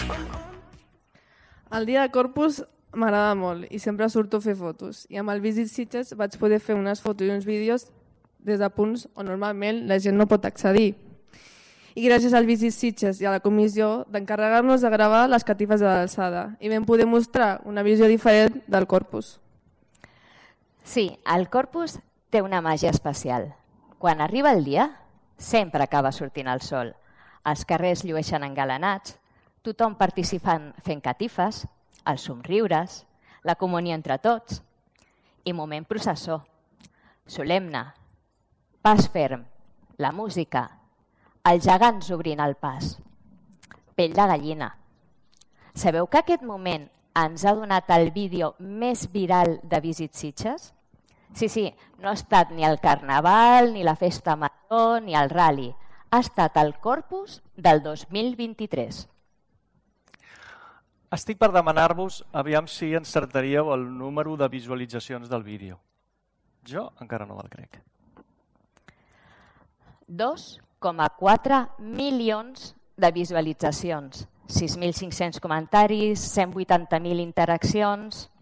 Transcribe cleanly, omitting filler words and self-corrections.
El dia de Corpus m'agrada molt i sempre surto a fer fotos. I amb el Visit Sitges vaig poder fer unes fotos i uns vídeos des de punts on normalment la gent no pot accedir. I gràcies al Visit Sitges i a la comissió d'encarregar-nos de gravar les catifes de l'alçada i vam poder mostrar una visió diferent del Corpus. Sí, el Corpus té una màgia especial. Quan arriba el dia, sempre acaba sortint el sol. Els carrers llueixen engalanats, tothom participant fent catifes, els somriures, la comunió entre tots i moment processó, solemne, pas ferm, la música, els gegants obrint el pas, pell de gallina. Sabeu que aquest moment ens ha donat el vídeo més viral de Visit Sitges? Sí, no ha estat ni el Carnaval, ni la Festa Major, ni el Rally. Ha estat el Corpus del 2023. Estic per demanar-vos aviam si encertaríeu el número de visualitzacions del vídeo. Jo encara no me'l crec. 2,4 milions de visualitzacions, 6.500 comentaris, 180.000 interaccions.